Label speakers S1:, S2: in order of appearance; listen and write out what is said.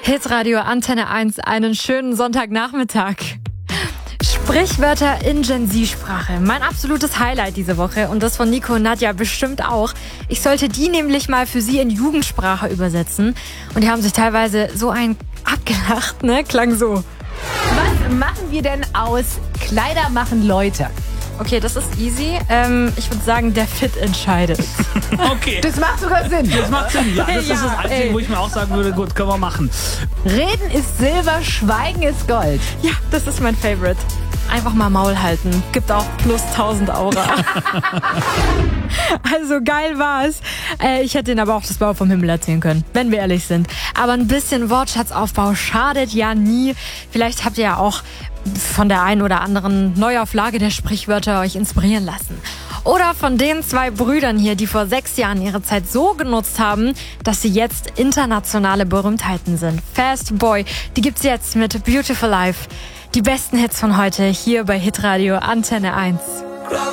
S1: Hitradio Antenne 1, einen schönen Sonntagnachmittag. Sprichwörter in Gen Z-Sprache. Mein absolutes Highlight diese Woche und das von Nico und Nadja bestimmt auch. Ich sollte die nämlich mal für sie in Jugendsprache übersetzen. Und die haben sich teilweise so abgelacht, ne? Klang so.
S2: Was machen wir denn aus Kleider machen Leute?
S1: Okay, das ist easy. Ich würde sagen, der Fit entscheidet.
S3: Okay.
S2: Das macht sogar Sinn.
S3: Das macht Sinn. Ja, das ist das Einzige, wo ich mir auch sagen würde, gut, können wir machen.
S2: Reden ist Silber, Schweigen ist Gold.
S1: Ja, das ist mein Favorite. Einfach mal Maul halten. Gibt auch plus 1000 Aura. Also geil war's. Ich hätte Ihnen aber auch das Blau vom Himmel erzählen können, wenn wir ehrlich sind. Aber ein bisschen Wortschatzaufbau schadet ja nie. Vielleicht habt ihr ja auch von der einen oder anderen Neuauflage der Sprichwörter euch inspirieren lassen. Oder von den zwei Brüdern hier, die vor 6 Jahren ihre Zeit so genutzt haben, dass sie jetzt internationale Berühmtheiten sind. Fast Boy, die gibt's jetzt mit Beautiful Life. Die besten Hits von heute hier bei Hitradio Antenne 1.